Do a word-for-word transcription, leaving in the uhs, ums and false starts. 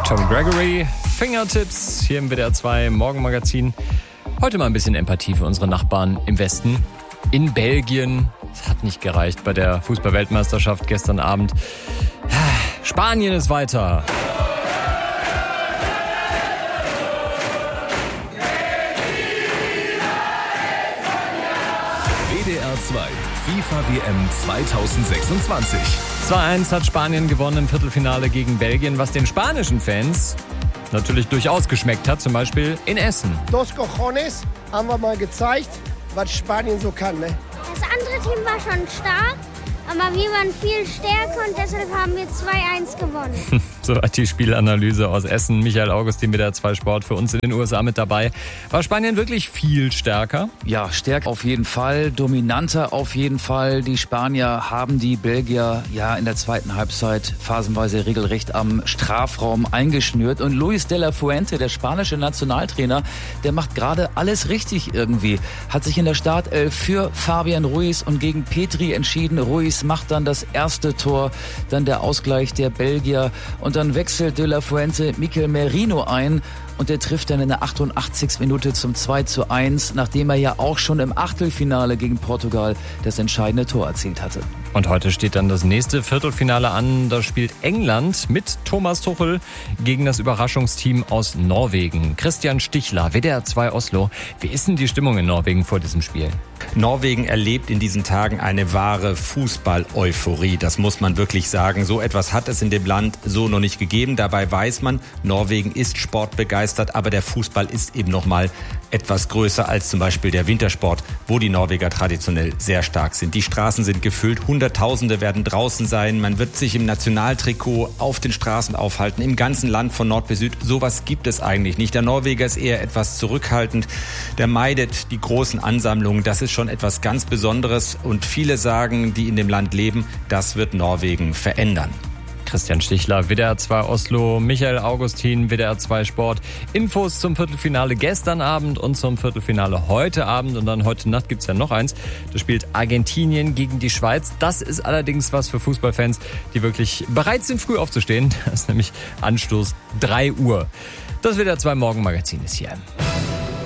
Tom Gregory, Fingertips, hier im W D R zwei Morgenmagazin. Heute mal ein bisschen Empathie für unsere Nachbarn im Westen. In Belgien, es hat nicht gereicht bei der Fußball-Weltmeisterschaft gestern Abend. Spanien ist weiter. W D R zwei FIFA W M zweitausendsechsundzwanzig. zwei eins hat Spanien gewonnen im Viertelfinale gegen Belgien, was den spanischen Fans natürlich durchaus geschmeckt hat, zum Beispiel in Essen. Dos Cojones haben wir mal gezeigt, was Spanien so kann. Ne? Das andere Team war schon stark, aber wir waren viel stärker und deshalb haben wir zwei eins gewonnen. So hat die Spielanalyse aus Essen. Michael Augustin, W D R zwei Sport, für uns in den U S A mit dabei. War Spanien wirklich viel stärker? Ja, stärker auf jeden Fall, dominanter auf jeden Fall. Die Spanier haben die Belgier ja in der zweiten Halbzeit phasenweise regelrecht am Strafraum eingeschnürt. Und Luis de la Fuente, der spanische Nationaltrainer, der macht gerade alles richtig irgendwie. Hat sich in der Startelf für Fabian Ruiz und gegen Petri entschieden. Ruiz macht dann das erste Tor, dann der Ausgleich der Belgier. Und dann wechselt de la Fuente Mikel Merino ein und der trifft dann in der achtundachtzigsten Minute zum zwei zu eins, nachdem er ja auch schon im Achtelfinale gegen Portugal das entscheidende Tor erzielt hatte. Und heute steht dann das nächste Viertelfinale an. Da spielt England mit Thomas Tuchel gegen das Überraschungsteam aus Norwegen. Christian Stichler, W D R zwei Oslo. Wie ist denn die Stimmung in Norwegen vor diesem Spiel? Norwegen erlebt in diesen Tagen eine wahre Fußball-Euphorie. Das muss man wirklich sagen. So etwas hat es in dem Land so noch nicht gegeben. Dabei weiß man, Norwegen ist sportbegeistert, aber der Fußball ist eben noch mal etwas größer als zum Beispiel der Wintersport, wo die Norweger traditionell sehr stark sind. Die Straßen sind gefüllt, Hunderttausende werden draußen sein. Man wird sich im Nationaltrikot auf den Straßen aufhalten, im ganzen Land von Nord bis Süd. Sowas gibt es eigentlich nicht. Der Norweger ist eher etwas zurückhaltend. Der meidet die großen Ansammlungen. Das ist schon etwas ganz Besonderes. Und viele sagen, die in dem Land leben, das wird Norwegen verändern. Christian Stichler, W D R zwei Oslo, Michael Augustin, W D R zwei Sport. Infos zum Viertelfinale gestern Abend und zum Viertelfinale heute Abend. Und dann heute Nacht gibt's ja noch eins. Da spielt Argentinien gegen die Schweiz. Das ist allerdings was für Fußballfans, die wirklich bereit sind, früh aufzustehen. Das ist nämlich Anstoß drei Uhr. Das W D R zwei Morgenmagazin ist hier.